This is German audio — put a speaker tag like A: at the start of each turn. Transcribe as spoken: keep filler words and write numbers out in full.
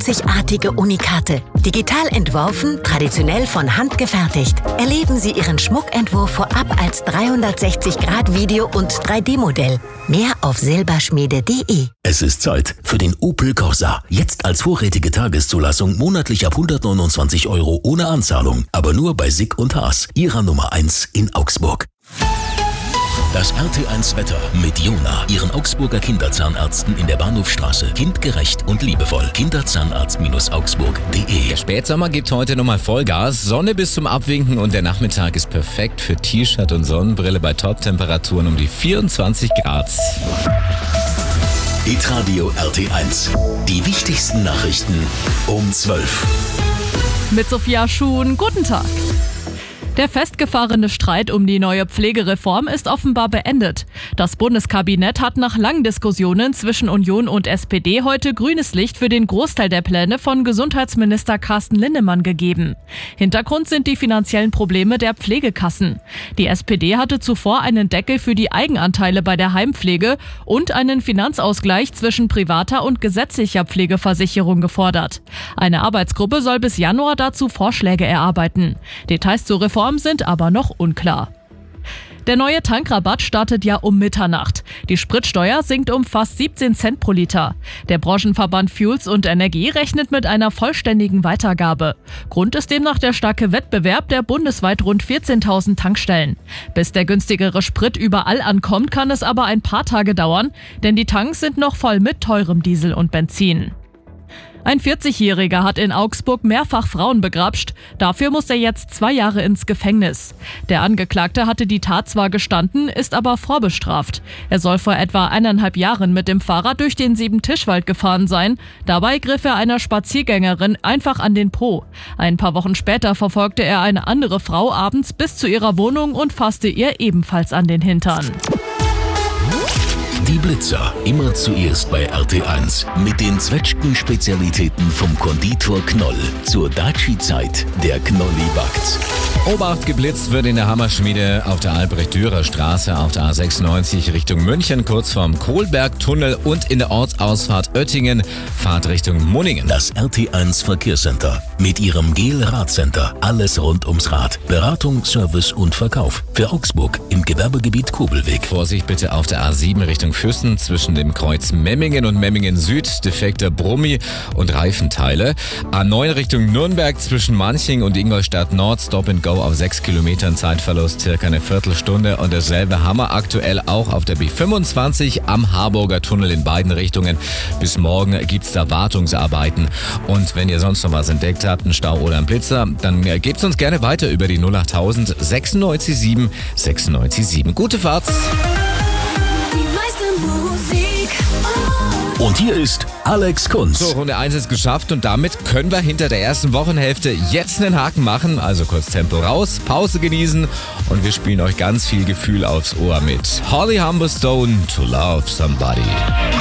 A: einzigartige Unikate. Digital entworfen, traditionell von Hand gefertigt. Erleben Sie Ihren Schmuckentwurf vorab als dreihundertsechzig Grad Video- und drei D Modell. Mehr auf silberschmiede punkt de.
B: Es ist Zeit für den Opel Corsa. Jetzt als vorrätige Tageszulassung monatlich ab hundertneunundzwanzig Euro ohne Anzahlung. Aber nur bei Sick und Haas, Ihrer Nummer eins in Augsburg. Das R T eins Wetter mit Jona, Ihren Augsburger Kinderzahnärzten in der Bahnhofstraße. Kindgerecht und liebevoll. kinderzahnarzt Augsburg punkt de.
C: Der Spätsommer gibt heute nochmal Vollgas. Sonne bis zum Abwinken und der Nachmittag ist perfekt für T-Shirt und Sonnenbrille bei Top-Temperaturen um die vierundzwanzig Grad.
B: Hitradio R T eins. Die wichtigsten Nachrichten um zwölf.
D: Mit Sophia Schuhn, guten Tag. Der festgefahrene Streit um die neue Pflegereform ist offenbar beendet. Das Bundeskabinett hat nach langen Diskussionen zwischen Union und S P D heute grünes Licht für den Großteil der Pläne von Gesundheitsminister Carsten Linnemann gegeben. Hintergrund sind die finanziellen Probleme der Pflegekassen. Die S P D hatte zuvor einen Deckel für die Eigenanteile bei der Heimpflege und einen Finanzausgleich zwischen privater und gesetzlicher Pflegeversicherung gefordert. Eine Arbeitsgruppe soll bis Januar dazu Vorschläge erarbeiten. Details zur Reform sind aber noch unklar. Der neue Tankrabatt startet ja um Mitternacht. Die Spritsteuer sinkt um fast siebzehn Cent pro Liter. Der Branchenverband Fuels und Energie rechnet mit einer vollständigen Weitergabe. Grund ist demnach der starke Wettbewerb der bundesweit rund vierzehntausend Tankstellen. Bis der günstigere Sprit überall ankommt, kann es aber ein paar Tage dauern, denn die Tanks sind noch voll mit teurem Diesel und Benzin. Ein vierzigjähriger hat in Augsburg mehrfach Frauen begrapscht. Dafür muss er jetzt zwei Jahre ins Gefängnis. Der Angeklagte hatte die Tat zwar gestanden, ist aber vorbestraft. Er soll vor etwa eineinhalb Jahren mit dem Fahrrad durch den Siebentischwald gefahren sein. Dabei griff er einer Spaziergängerin einfach an den Po. Ein paar Wochen später verfolgte er eine andere Frau abends bis zu ihrer Wohnung und fasste ihr ebenfalls an den Hintern.
B: Die Blitzer, immer zuerst bei R T eins. Mit den Zwetschgen-Spezialitäten vom Konditor Knoll. Zur Daci-Zeit, der Knolli backt.
C: Obacht, geblitzt wird in der Hammerschmiede auf der Albrecht-Dürer-Straße auf der A sechsundneunzig Richtung München, kurz vorm Kohlbergtunnel und in der Ortsausfahrt Oettingen, Fahrt Richtung Munningen.
B: Das R T eins Verkehrscenter. Mit ihrem Gel-Radcenter. Alles rund ums Rad. Beratung, Service und Verkauf. Für Augsburg im Gewerbegebiet Kobelweg.
C: Vorsicht bitte auf der A sieben Richtung Füssen zwischen dem Kreuz Memmingen und Memmingen Süd, defekter Brummi und Reifenteile. A neun Richtung Nürnberg zwischen Manching und Ingolstadt Nord, Stop and Go auf sechs Kilometern, Zeitverlust circa eine Viertelstunde und derselbe Hammer aktuell auch auf der B fünfundzwanzig am Harburger Tunnel in beiden Richtungen. Bis morgen gibt's da Wartungsarbeiten und wenn ihr sonst noch was entdeckt habt, einen Stau oder einen Blitzer, dann gebt's uns gerne weiter über die null achttausend sechsundneunzig sieben sechsundneunzig sieben. Gute Fahrt!
B: Und hier ist Alex Kunz.
C: So, Runde eins ist geschafft und damit können wir hinter der ersten Wochenhälfte jetzt einen Haken machen. Also kurz Tempo raus, Pause genießen und wir spielen euch ganz viel Gefühl aufs Ohr mit Holly Humberstone, To Love Somebody.